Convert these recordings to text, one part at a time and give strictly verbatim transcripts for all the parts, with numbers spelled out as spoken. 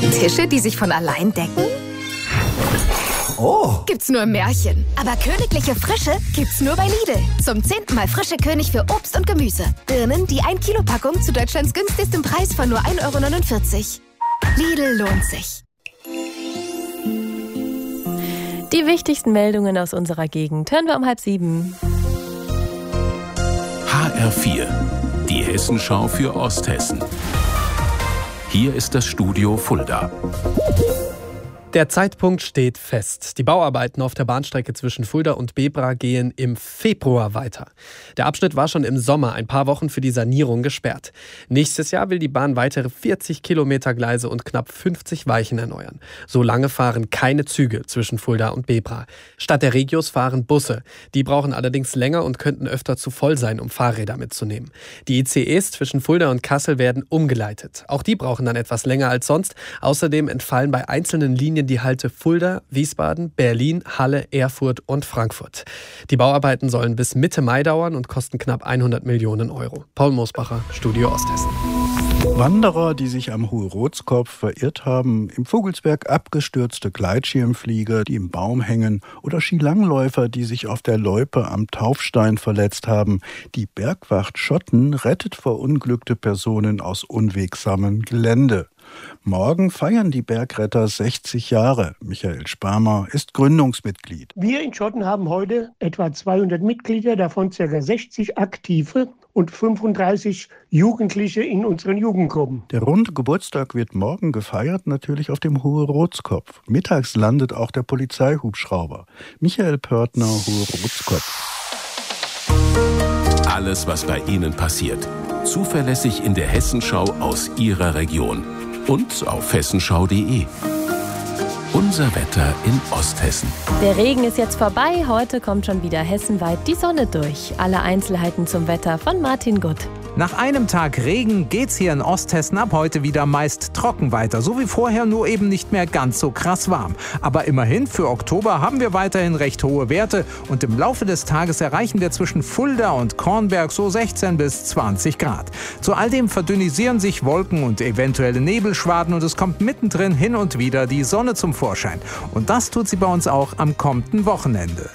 Tische, die sich von allein decken? Oh! Gibt's nur im Märchen. Aber königliche Frische gibt's nur bei Lidl. Zum zehnten Mal frische König für Obst und Gemüse. Birnen, die ein Kilo Packung zu Deutschlands günstigstem Preis von nur ein Euro neunundvierzig. Lidl lohnt sich. Die wichtigsten Meldungen aus unserer Gegend hören wir um halb sieben. H R vier, die Hessenschau für Osthessen. Hier ist das Studio Fulda. Der Zeitpunkt steht fest. Die Bauarbeiten auf der Bahnstrecke zwischen Fulda und Bebra gehen im Februar weiter. Der Abschnitt war schon im Sommer ein paar Wochen für die Sanierung gesperrt. Nächstes Jahr will die Bahn weitere vierzig Kilometer Gleise und knapp fünfzig Weichen erneuern. So lange fahren keine Züge zwischen Fulda und Bebra. Statt der Regios fahren Busse. Die brauchen allerdings länger und könnten öfter zu voll sein, um Fahrräder mitzunehmen. Die I C Es zwischen Fulda und Kassel werden umgeleitet. Auch die brauchen dann etwas länger als sonst. Außerdem entfallen bei einzelnen Linien die Halte Fulda, Wiesbaden, Berlin, Halle, Erfurt und Frankfurt. Die Bauarbeiten sollen bis Mitte Mai dauern und kosten knapp hundert Millionen Euro. Paul Moosbacher, Studio Osthessen. Wanderer, die sich am Hohe-Rotskopf verirrt haben, im Vogelsberg abgestürzte Gleitschirmflieger, die im Baum hängen, oder Skilangläufer, die sich auf der Loipe am Taufstein verletzt haben. Die Bergwacht Schotten rettet verunglückte Personen aus unwegsamem Gelände. Morgen feiern die Bergretter sechzig Jahre. Michael Sparmer ist Gründungsmitglied. Wir in Schotten haben heute etwa zweihundert Mitglieder, davon ca. sechzig aktive und fünfunddreißig Jugendliche in unseren Jugendgruppen. Der runde Geburtstag wird morgen gefeiert, natürlich auf dem Hohe-Rotskopf. Mittags landet auch der Polizeihubschrauber. Michael Pörtner, Hohe-Rotskopf. Alles, was bei Ihnen passiert. Zuverlässig in der Hessenschau aus Ihrer Region. Und auf hessenschau punkt de. Unser Wetter in Osthessen. Der Regen ist jetzt vorbei. Heute kommt schon wieder hessenweit die Sonne durch. Alle Einzelheiten zum Wetter von Martin Gutt. Nach einem Tag Regen geht's hier in Osthessen ab heute wieder meist trocken weiter. So wie vorher, nur eben nicht mehr ganz so krass warm. Aber immerhin, für Oktober haben wir weiterhin recht hohe Werte. Und im Laufe des Tages erreichen wir zwischen Fulda und Kornberg so sechzehn bis zwanzig Grad. Zu all dem verdünnisieren sich Wolken und eventuelle Nebelschwaden. Und es kommt mittendrin hin und wieder die Sonne zum Vorschein. Und das tut sie bei uns auch am kommenden Wochenende.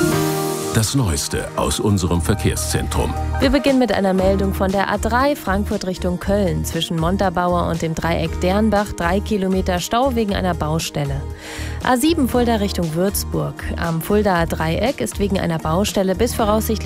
Das Neueste aus unserem Verkehrszentrum. Wir beginnen mit einer Meldung von der A drei Frankfurt Richtung Köln. Zwischen Montabaur und dem Dreieck Dernbach drei Kilometer Stau wegen einer Baustelle. A sieben Fulda Richtung Würzburg. Am Fuldaer Dreieck ist wegen einer Baustelle bis voraussichtlich